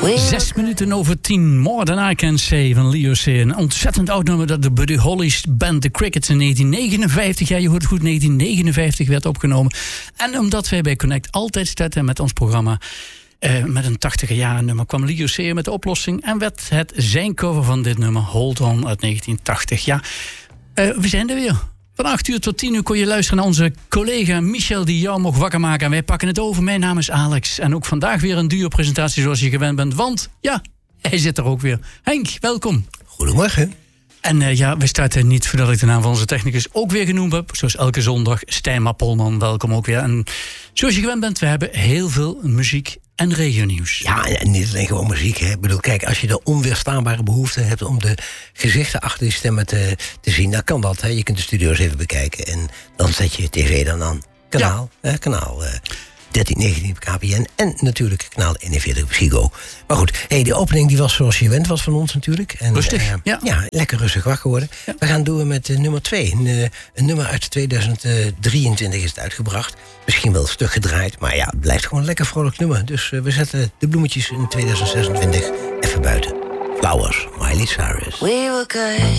6 minuten over 10. More Than I Can Say van Leo C. Een ontzettend oud nummer dat de Buddy Holly's band The Crickets in 1959, ja je hoort het goed, 1959 werd opgenomen. En omdat wij bij Connect altijd starten met ons programma met een 80er jaren nummer, kwam Leo C. met de oplossing en werd het zijn cover van dit nummer Hold On uit 1980. Ja, we zijn er weer. Van 8 uur tot 10 uur kon je luisteren naar onze collega Michel die jou mocht wakker maken. En wij pakken het over. Mijn naam is Alex. En ook vandaag weer een duo-presentatie zoals je gewend bent. Want ja, hij zit er ook weer. Henk, welkom. Goedemorgen. En we starten niet voordat ik de naam van onze technicus ook weer genoemd heb. Zoals elke zondag. Stijn Polman, welkom ook weer. En zoals je gewend bent, we hebben heel veel muziek en regionieuws. Ja, en niet alleen gewoon muziek. Hè. Ik bedoel, kijk, als je de onweerstaanbare behoefte hebt om de gezichten achter die stemmen te zien, dan kan dat. Hè. Je kunt de studio's even bekijken en dan zet je tv dan aan. Kanaal 1319 op KPN en natuurlijk kanaal 41 op Ziggo. Maar goed, de opening die was zoals je gewend was van ons natuurlijk. En, rustig, ja, lekker rustig wakker worden. Ja. We gaan door met nummer 2. Een nummer uit 2023 is het uitgebracht. Misschien wel een stuk gedraaid, maar ja, het blijft gewoon een lekker vrolijk nummer. Dus we zetten de bloemetjes in 2026 even buiten. Flowers, Miley Cyrus. We were good.